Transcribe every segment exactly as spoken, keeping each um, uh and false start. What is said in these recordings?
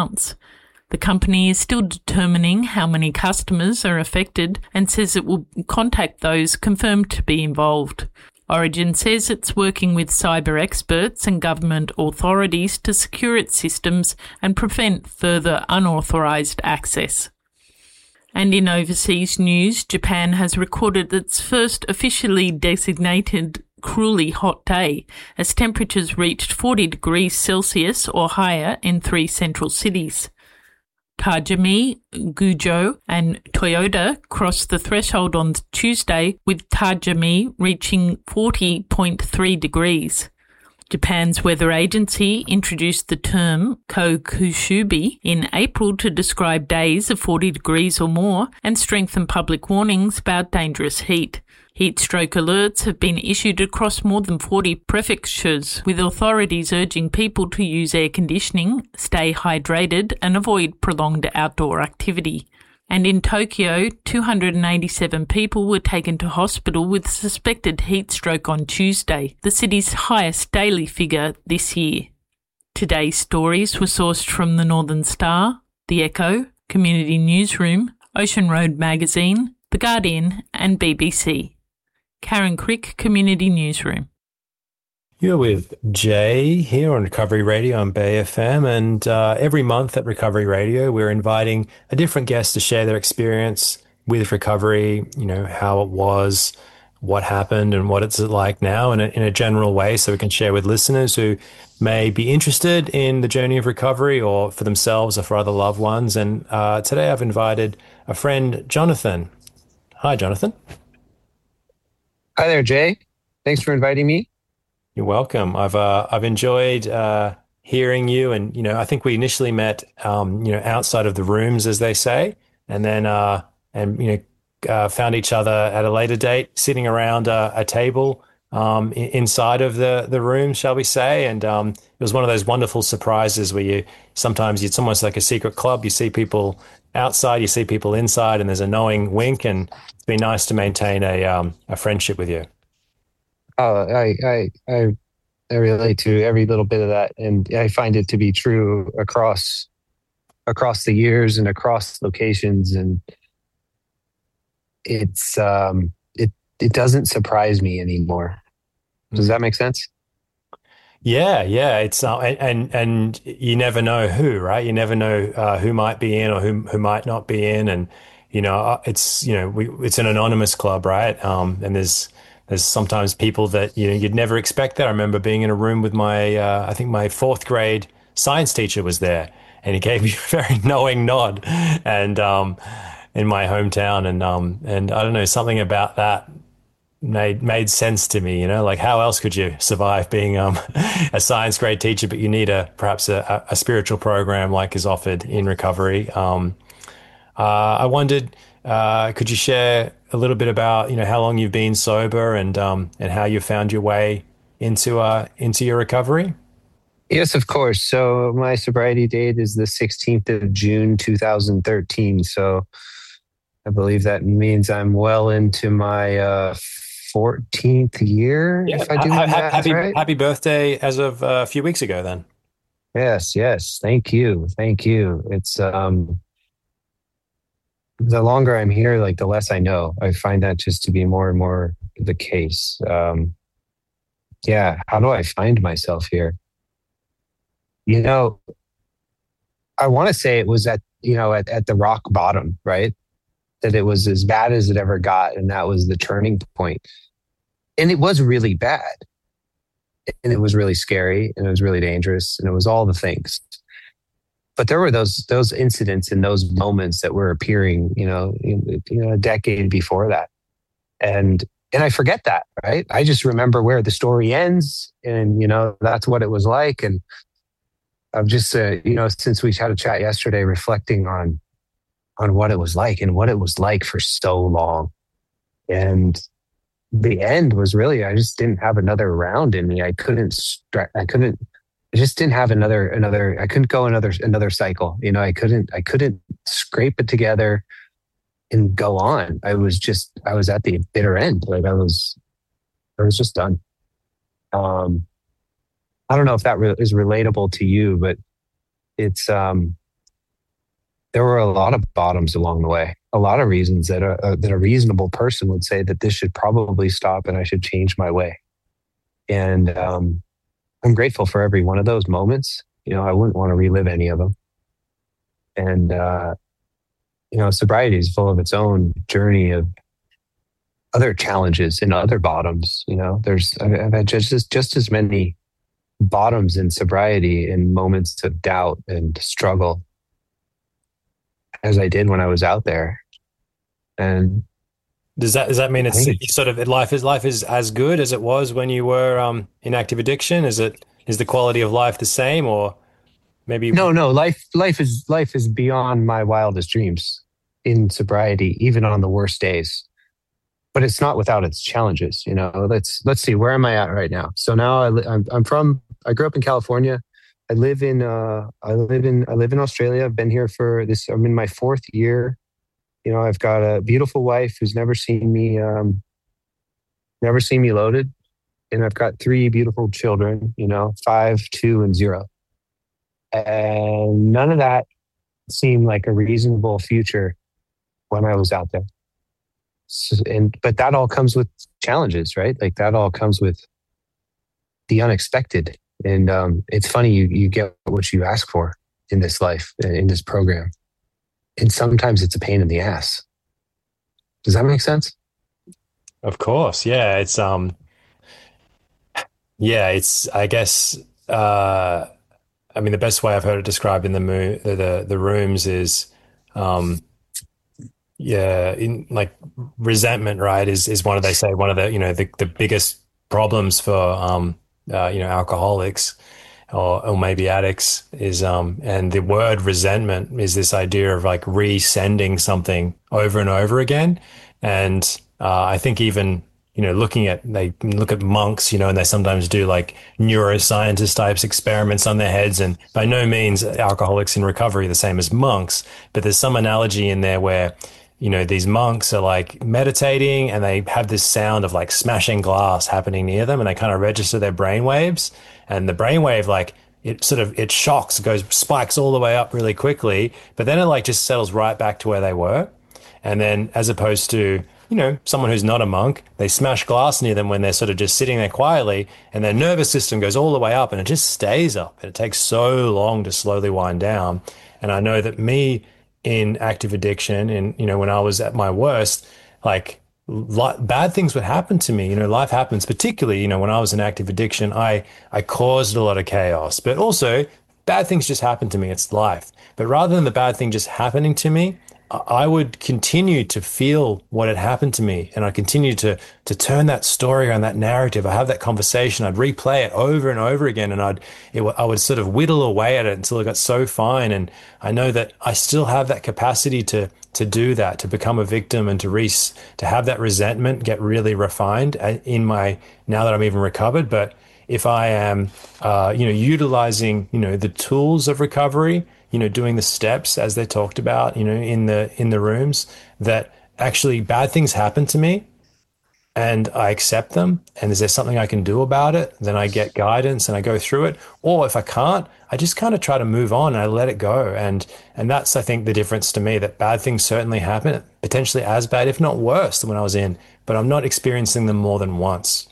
counts. The company is still determining how many customers are affected and says it will contact those confirmed to be involved. Origin says it's working with cyber experts and government authorities to secure its systems and prevent further unauthorised access. And in overseas news, Japan has recorded its first officially designated cruelly hot day as temperatures reached forty degrees Celsius or higher in three central cities. Tajimi, Gujo and Toyota crossed the threshold on Tuesday, with Tajimi reaching forty point three degrees. Japan's weather agency introduced the term kokushubi in April to describe days of forty degrees or more and strengthen public warnings about dangerous heat. Heat stroke alerts have been issued across more than forty prefectures, with authorities urging people to use air conditioning, stay hydrated and avoid prolonged outdoor activity. And in Tokyo, two hundred eighty-seven people were taken to hospital with suspected heat stroke on Tuesday, the city's highest daily figure this year. Today's stories were sourced from the Northern Star, The Echo, Community Newsroom, Ocean Road Magazine, The Guardian and B B C. Karen Crick, Community Newsroom. You're with Jay here on Recovery Radio on Bay F M, and uh, every month at Recovery Radio, we're inviting a different guest to share their experience with recovery, you know, how it was, what happened, and what it's like now in a, in a general way, so we can share with listeners who may be interested in the journey of recovery or for themselves or for other loved ones. And uh, today I've invited a friend, Jonathan. Hi, Jonathan. Hi there, Jay. Thanks for inviting me. You're welcome. I've uh, I've enjoyed uh, hearing you, and you know, I think we initially met, um, you know, outside of the rooms, as they say, and then uh, and you know, uh, found each other at a later date, sitting around uh, a table um, inside of the the room, shall we say? And um, it was one of those wonderful surprises where you sometimes it's almost like a secret club. You see people outside, you see people inside, and there's a knowing wink, and it's been nice to maintain a um, a friendship with you. Oh, I, I, I, I relate to every little bit of that, and I find it to be true across, across the years and across locations, and it's, um, it, it doesn't surprise me anymore. Does that make sense? Yeah, yeah. It's uh, and and you never know who, right? You never know uh, who might be in or who who might not be in, and you know, it's you know, we it's an anonymous club, right? Um, and there's. There's sometimes people that you know you'd never expect that. I remember being in a room with my, uh, I think my fourth grade science teacher was there, and he gave me a very knowing nod, and um, in my hometown, and um, and I don't know, something about that made made sense to me. You know, like how else could you survive being um, a science grade teacher, but you need a perhaps a, a spiritual program like is offered in recovery. Um, uh, I wondered, uh, could you share a little bit about, you know, how long you've been sober and um and how you found your way into uh into your recovery? Yes, of course. So my sobriety date is the sixteenth of June, two thousand thirteen. So I believe that means I'm well into my uh fourteenth year. Yeah. If I do ha- my ha- math happy right. Happy birthday as of uh, a few weeks ago then. Yes, yes. Thank you. Thank you. It's um the longer I'm here, like the less I know. I find that just to be more and more the case. Um, yeah. How do I find myself here? You know, I want to say it was at, you know, at, at the rock bottom, right? That it was as bad as it ever got. And that was the turning point. And it was really bad. And it was really scary. And it was really dangerous. And it was all the things. But there were those those incidents and those moments that were appearing, you know, in, you know, a decade before that, and and I forget that, right? I just remember where the story ends, and you know, that's what it was like. And I've just, uh, you know, since we had a chat yesterday, reflecting on on what it was like and what it was like for so long, and the end was really, I just didn't have another round in me. I couldn't, I couldn't. I just didn't have another, another, I couldn't go another, another cycle. You know, I couldn't, I couldn't scrape it together and go on. I was just, I was at the bitter end. Like I was, I was just done. Um, I don't know if that re- is relatable to you, but it's, um, there were a lot of bottoms along the way, a lot of reasons that a, a, that a reasonable person would say that this should probably stop and I should change my way. And um, I'm grateful for every one of those moments. You know, I wouldn't want to relive any of them. And, uh, you know, sobriety is full of its own journey of other challenges and other bottoms. You know, there's, I've had just, just as many bottoms in sobriety and moments of doubt and struggle as I did when I was out there. And does that does that mean it's, it's sort of life is life is as good as it was when you were um, in active addiction? Is it is the quality of life the same, or maybe no no life life is life is beyond my wildest dreams in sobriety, even on the worst days. But it's not without its challenges. You know, let's let's see, where am I at right now? So now I, I'm I'm from I grew up in California. I live in uh, I live in I live in Australia. I've been here for this. I'm in my fourth year. You know, I've got a beautiful wife who's never seen me, um, never seen me loaded, and I've got three beautiful children. You know, five, two, and zero. And none of that seemed like a reasonable future when I was out there. So, and but that all comes with challenges, right? Like that all comes with the unexpected. And um, it's funny, you you get what you ask for in this life, in this program. And sometimes it's a pain in the ass. Does that make sense? Of course. Yeah. It's, um, yeah, it's, I guess, uh, I mean, the best way I've heard it described in the mo- the, the, the rooms is, um, yeah, in like resentment, right, is, is one of, they say one of the, you know, the, the biggest problems for, um, uh, you know, alcoholics or, or maybe addicts is, um, and the word resentment is this idea of like resending something over and over again. And, uh, I think even, you know, looking at, they look at monks, you know, and they sometimes do like neuroscientist types experiments on their heads. And by no means are alcoholics in recovery are the same as monks, but there's some analogy in there where, you know, these monks are like meditating and they have this sound of like smashing glass happening near them and they kind of register their brain waves, and the brainwave, like it sort of, it shocks, it goes, spikes all the way up really quickly, but then it like just settles right back to where they were. And then as opposed to, you know, someone who's not a monk, they smash glass near them when they're sort of just sitting there quietly and their nervous system goes all the way up and it just stays up. And it takes so long to slowly wind down. And I know that me in active addiction and, you know, when I was at my worst, like li- bad things would happen to me. You know, life happens, particularly, you know, when I was in active addiction, I, I caused a lot of chaos, but also bad things just happen to me. It's life. But rather than the bad thing just happening to me, I would continue to feel what had happened to me, and I continue to to turn that story around, that narrative. I have that conversation. I'd replay it over and over again, and I'd it, I would sort of whittle away at it until it got so fine. And I know that I still have that capacity to to do that, to become a victim, and to re to have that resentment get really refined in my, now that I'm even recovered. But if I am, uh, you know, utilizing, you know, the tools of recovery, you know, doing the steps as they talked about, you know, in the in the rooms, that actually bad things happen to me and I accept them, and is there something I can do about it? Then I get guidance and I go through it. Or if I can't, I just kind of try to move on and I let it go. And and that's, I think, the difference to me, that bad things certainly happen, potentially as bad, if not worse, than when I was in, but I'm not experiencing them more than once.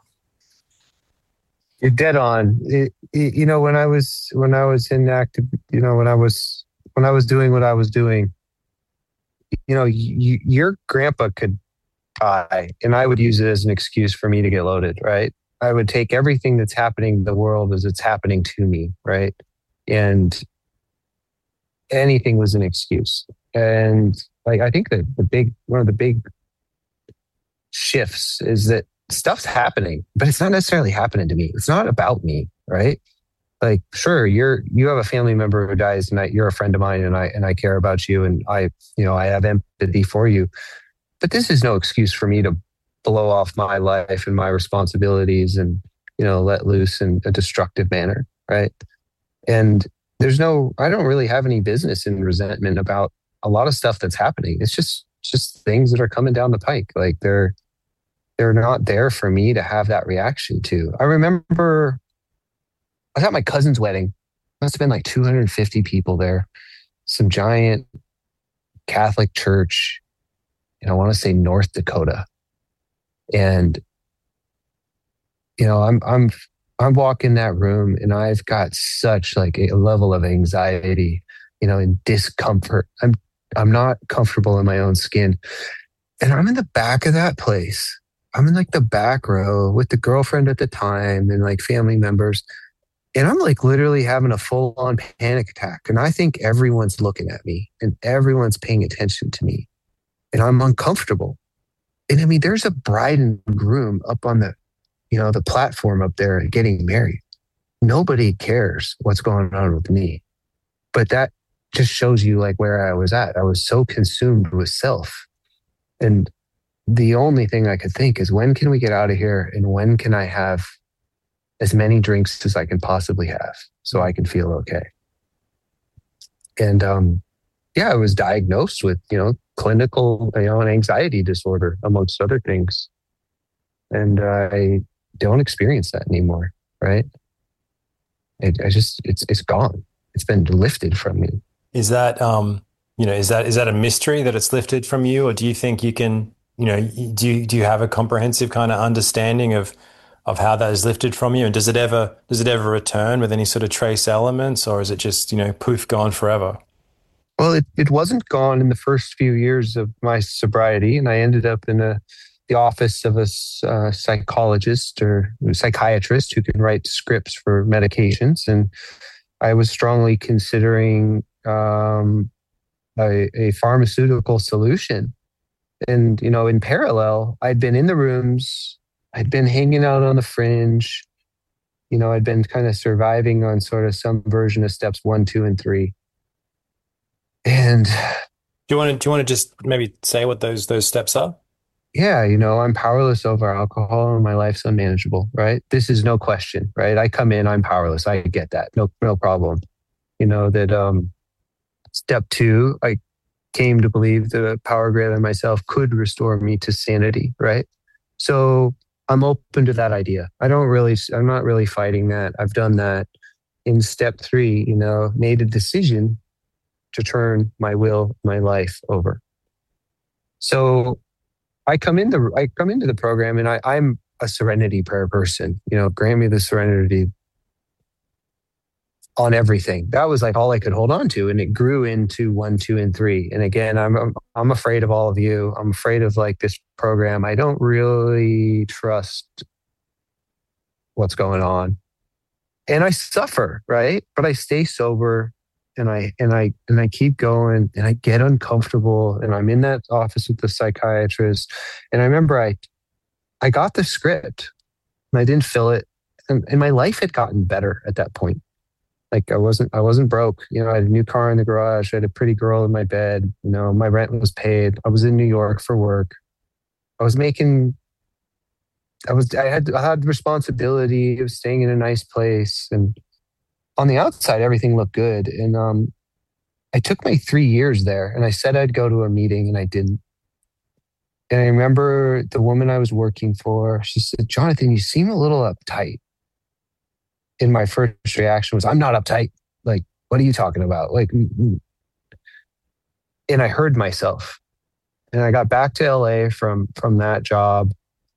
You're dead on. It, it, you know, when I was when I was in active, you know, when I was when I was doing what I was doing, you know, you, your grandpa could die, and I would use it as an excuse for me to get loaded, right? I would take everything that's happening in the world as it's happening to me, right? And anything was an excuse. And like, I think that the big one of the big shifts is that stuff's happening, but it's not necessarily happening to me. It's not about me, right? Like, sure, you're you have a family member who dies, and I, you're a friend of mine, and I and I care about you, and I, you know, I have empathy for you. But this is no excuse for me to blow off my life and my responsibilities and, you know, let loose in a destructive manner, right? And there's no, I don't really have any business in resentment about a lot of stuff that's happening. It's just it's just things that are coming down the pike. Like they're they're not there for me to have that reaction to. I remember I was at my cousin's wedding. Must have been like two hundred fifty people there. some giant Catholic church, and I want to say North Dakota. And, you know, I'm, I'm, I'm walking that room and I've got such like a level of anxiety, you know, and discomfort. I'm, I'm not comfortable in my own skin. And I'm in the back of that place. I'm in like the back row with the girlfriend at the time and like family members. And I'm like literally having a full on panic attack. And I think everyone's looking at me and everyone's paying attention to me. And I'm uncomfortable. And I mean, there's a bride and groom up on the, you know, the platform up there getting married. Nobody cares what's going on with me. But that just shows you like where I was at. I was so consumed with self. And the only thing I could think is, when can we get out of here? And when can I have as many drinks as I can possibly have so I can feel okay? And um, yeah, I was diagnosed with, you know, clinical, you know, an anxiety disorder, amongst other things. And uh, I don't experience that anymore, right? It, I just, it's it's gone. It's been lifted from me. Is that, um, you know, is that is that a mystery that it's lifted from you, or do you think you can, you know, do you do you have a comprehensive kind of understanding of of how that is lifted from you, and does it ever does it ever return with any sort of trace elements, or is it just, you know, poof, gone forever? Well, it, it wasn't gone in the first few years of my sobriety, and I ended up in a the office of a uh, psychologist or psychiatrist who can write scripts for medications. And I was strongly considering um, a, a pharmaceutical solution. And, you know, in parallel, I'd been in the rooms, I'd been hanging out on the fringe, you know, I'd been kind of surviving on sort of some version of steps one, two, and three. And do you want to, do you want to just maybe say what those, those steps are? Yeah, you know, I'm powerless over alcohol and my life's unmanageable, right? This is no question, right? I come in, I'm powerless. I get that. No, no problem. You know, that um, step two, I came to believe that a power greater than myself could restore me to sanity, right? So I'm open to that idea. I don't really, I'm not really fighting that. I've done that. In step three, you know, made a decision to turn my will, my life over. So I come into I come into the program and I, I'm a serenity prayer person. You know, grant me the serenity on everything. That was like all I could hold on to, and it grew into one, two, and three. And again, I'm I'm, I'm afraid of all of you. I'm afraid of like this program. I don't really trust what's going on, and I suffer, right? But I stay sober. And I and I and I keep going, and I get uncomfortable, and I'm in that office with the psychiatrist. And I remember I I got the script and I didn't fill it, and, and my life had gotten better at that point. Like I wasn't I wasn't broke. You know, I had a new car in the garage, I had a pretty girl in my bed, you know, my rent was paid. I was in New York for work. I was making I was I had I had responsibility. I was staying in a nice place, and on the outside, everything looked good. And um, I took my three years there, and I said I'd go to a meeting, and I didn't. And I remember the woman I was working for, she said, "Jonathan, you seem a little uptight." And my first reaction was, "I'm not uptight. Like, what are you talking about?" Like, mm-mm. And I heard myself. And I got back to L A from, from that job.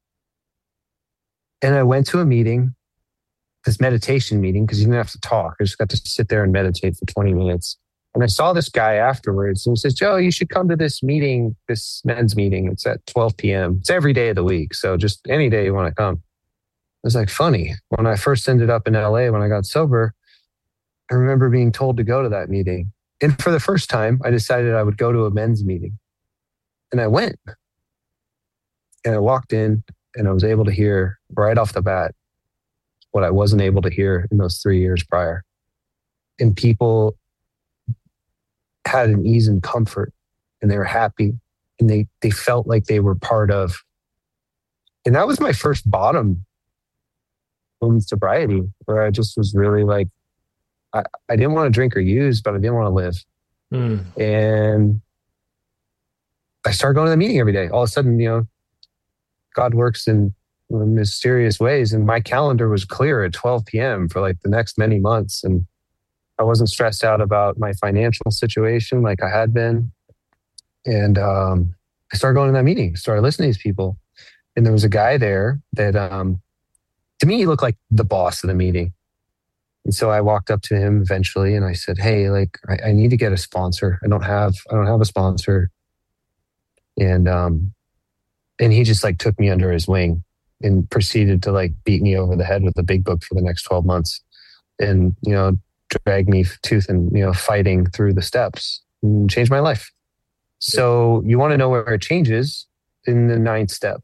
And I went to a meeting, this meditation meeting, because you didn't have to talk. I just got to sit there and meditate for twenty minutes. And I saw this guy afterwards, and he says, "Joe, you should come to this meeting, this men's meeting. It's at twelve p.m. It's every day of the week. So just any day you want to come." It was like funny. When I first ended up in L A, when I got sober, I remember being told to go to that meeting. And for the first time, I decided I would go to a men's meeting. And I went. And I walked in, and I was able to hear right off the bat what I wasn't able to hear in those three years prior. And people had an ease and comfort, and they were happy, and they they felt like they were part of. And that was my first bottom in sobriety, where I just was really like, I, I didn't want to drink or use, but I didn't want to live. Mm. And I started going to the meeting every day. All of a sudden, you know, God works in mysterious ways, and my calendar was clear at twelve p.m. for like the next many months. And I wasn't stressed out about my financial situation like I had been. And um, I started going to that meeting, started listening to these people. And there was a guy there that, um, to me, he looked like the boss of the meeting. And so I walked up to him eventually and I said, hey, like, I, I need to get a sponsor. I don't have, I don't have a sponsor. And, um, and he just like took me under his wing and proceeded to like beat me over the head with a big book for the next twelve months and, you know, drag me tooth and, you know, fighting through the steps and changed my life. So you want to know where it changes in the ninth step.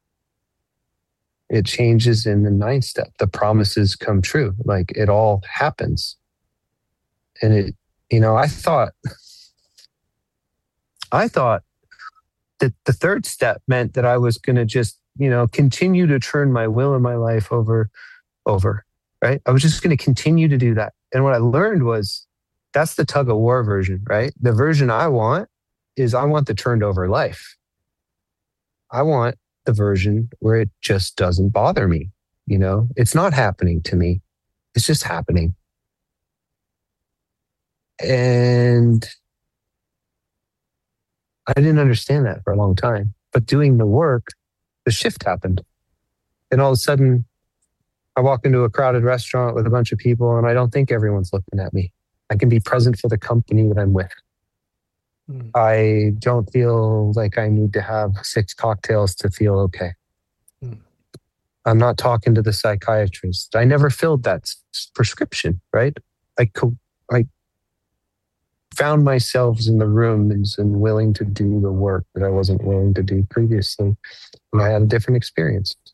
It changes in the ninth step. The promises come true. Like it all happens. And it, you know, I thought, I thought that the third step meant that I was going to just, you know, continue to turn my will and my life over, over, right? I was just going to continue to do that. And what I learned was that's the tug of war version, right? The version I want is I want the turned over life. I want the version where it just doesn't bother me. You know, it's not happening to me. It's just happening. And I didn't understand that for a long time, but doing the work, the shift happened. And all of a sudden I walk into a crowded restaurant with a bunch of people and I don't think everyone's looking at me. I can be present for the company that I'm with. Mm. I don't feel like I need to have six cocktails to feel okay. Mm. I'm not talking to the psychiatrist. I never filled that prescription, right? I co- I found myself in the rooms and willing to do the work that I wasn't willing to do previously. And I had a different experience.